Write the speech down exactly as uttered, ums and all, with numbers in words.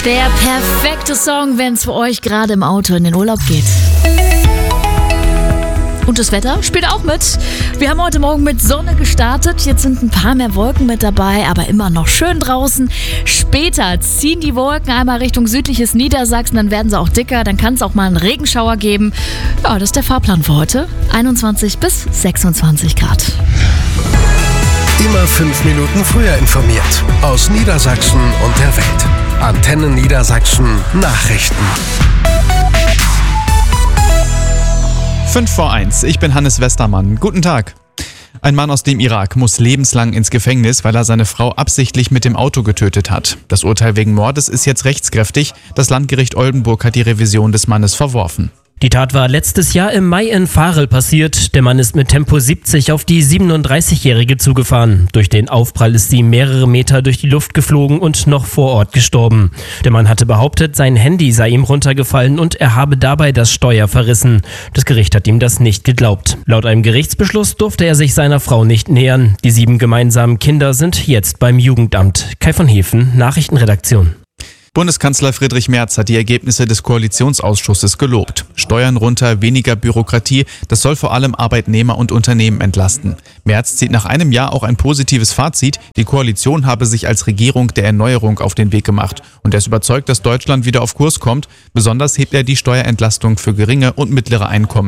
Der perfekte Song, wenn es für euch gerade im Auto in den Urlaub geht. Und das Wetter spielt auch mit. Wir haben heute Morgen mit Sonne gestartet. Jetzt sind ein paar mehr Wolken mit dabei, aber immer noch schön draußen. Später ziehen die Wolken einmal Richtung südliches Niedersachsen. Dann werden sie auch dicker. Dann kann es auch mal einen Regenschauer geben. Ja, das ist der Fahrplan für heute. einundzwanzig bis sechsundzwanzig Grad. Immer fünf Minuten früher informiert. Aus Niedersachsen und der Welt. Antenne Niedersachsen Nachrichten. fünf vor eins. Ich bin Hannes Westermann. Guten Tag. Ein Mann aus dem Irak muss lebenslang ins Gefängnis, weil er seine Frau absichtlich mit dem Auto getötet hat. Das Urteil wegen Mordes ist jetzt rechtskräftig. Das Landgericht Oldenburg hat die Revision des Mannes verworfen. Die Tat war letztes Jahr im Mai in Varel passiert. Der Mann ist mit Tempo siebzig auf die siebenunddreißigjährige zugefahren. Durch den Aufprall ist sie mehrere Meter durch die Luft geflogen und noch vor Ort gestorben. Der Mann hatte behauptet, sein Handy sei ihm runtergefallen und er habe dabei das Steuer verrissen. Das Gericht hat ihm das nicht geglaubt. Laut einem Gerichtsbeschluss durfte er sich seiner Frau nicht nähern. Die sieben gemeinsamen Kinder sind jetzt beim Jugendamt. Kai von Hefen, Nachrichtenredaktion. Bundeskanzler Friedrich Merz hat die Ergebnisse des Koalitionsausschusses gelobt. Steuern runter, weniger Bürokratie, das soll vor allem Arbeitnehmer und Unternehmen entlasten. Merz zieht nach einem Jahr auch ein positives Fazit. Die Koalition habe sich als Regierung der Erneuerung auf den Weg gemacht. Und er ist überzeugt, dass Deutschland wieder auf Kurs kommt. Besonders hebt er die Steuerentlastung für geringe und mittlere Einkommen